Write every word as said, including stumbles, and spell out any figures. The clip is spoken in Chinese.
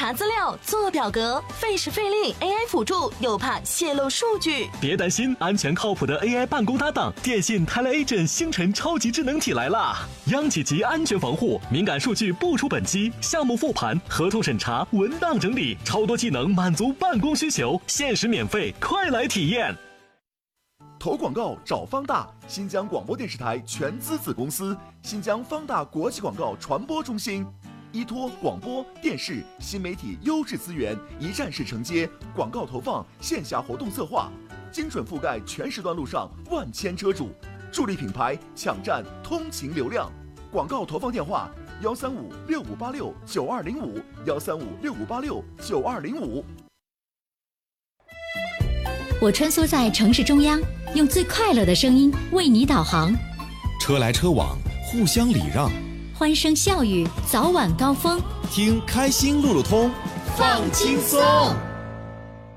查资料、做表格，费时费力 ，A I 辅助又怕泄露数据。 别担心，安全靠谱的 A I 办公搭档，电信 TeleAgent 星辰超级智能体来啦！央企级安全防护，敏感数据不出本机，项目复盘、合同审查、文档整理，超多技能满足办公需求，限时免费，快来体验！ 投广告找方大，新疆广播电视台全资子公司，新疆方大国际广告传播中心，依托广播电视新媒体优质资源，一站式承接广告投放、线下活动策划，精准覆盖全时段路上万千车主，助力品牌抢占通勤流量。广告投放电话：幺三五六五八六九二零五，幺三五六五八六九二零五。 我穿梭在城市中央，用最快乐的声音为你导航。 车来车往，互相礼让， 欢声笑语，早晚高峰。 听开心路路通， 放轻松。